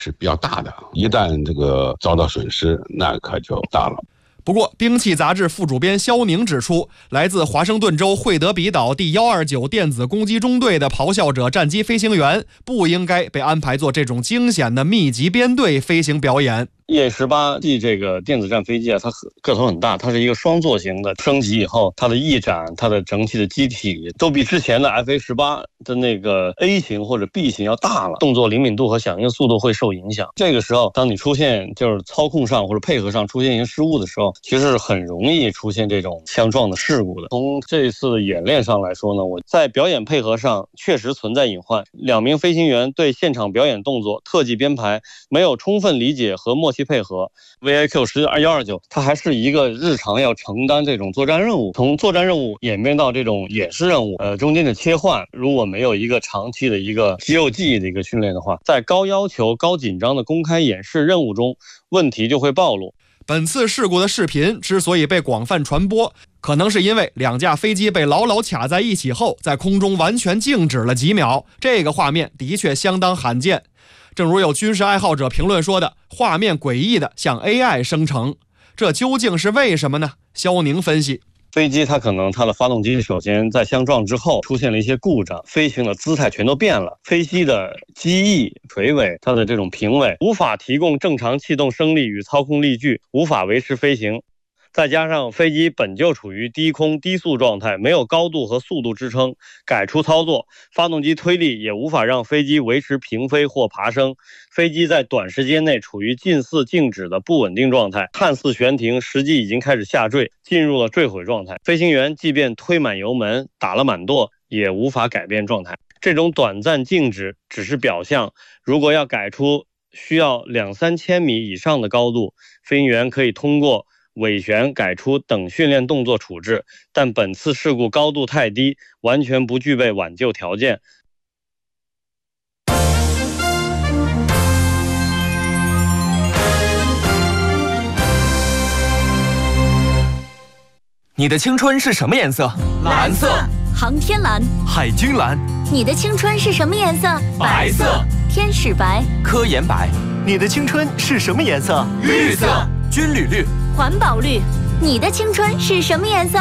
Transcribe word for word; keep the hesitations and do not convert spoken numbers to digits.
是比较大的，一旦这个遭到损失，那可就大了。 不过，兵器杂志副主编肖宁指出，来自华盛顿州惠德比岛第一二九电子攻击中队的咆哮者战机飞行员不应该被安排做这种惊险的密集编队飞行表演。 E A 十八 G 这个电子战飞机啊，它个头很大，它是一个双座型的，升级以后，它的翼展、它的整体的机体都比之前的 F A 十八 的那个 A 型或者 B 型要大了，动作灵敏度和响应速度会受影响。这个时候，当你出现就是操控上或者配合上出现一些失误的时候，其实很容易出现这种相撞的事故的。从这一次的演练上来说呢，我在表演配合上确实存在隐患，两名飞行员对现场表演动作、特技编排没有充分理解和默契配合。 V I Q 十一二九 它还是一个日常要承担这种作战任务，从作战任务演变到这种演示任务，呃，中间的切换，如果没有一个长期的一个肌肉记忆的一个训练的话，在高要求、高紧张的公开演示任务中，问题就会暴露。 本次事故的视频之所以被广泛传播，可能是因为两架飞机被牢牢卡在一起后，在空中完全静止了几秒，这个画面的确相当罕见。正如有军事爱好者评论说的，画面诡异的像 A I 生成，这究竟是为什么呢？肖宁分析， 飞机它可能它的发动机首先在相撞之后出现了一些故障，飞行的姿态全都变了，飞机的机翼、垂尾、它的这种平尾无法提供正常气动升力与操控力矩，无法维持飞行。再加上飞机本就处于低空低速状态，没有高度和速度支撑，改出操作，发动机推力也无法让飞机维持平飞或爬升，飞机在短时间内处于近似静止的不稳定状态，看似悬停，实际已经开始下坠，进入了坠毁状态。飞行员即便推满油门，打了满舵，也无法改变状态。这种短暂静止只是表象，如果要改出需要两三千米以上的高度，飞行员可以通过尾旋改出等训练动作处置，但本次事故高度太低，完全不具备挽救条件。 你的青春是什么颜色？ 蓝色。航天蓝。 海军蓝。 你的青春是什么颜色？ 白色。 天使白。 科研白。 你的青春是什么颜色？ 绿色。军旅绿。 环保绿。你的青春是什么颜色？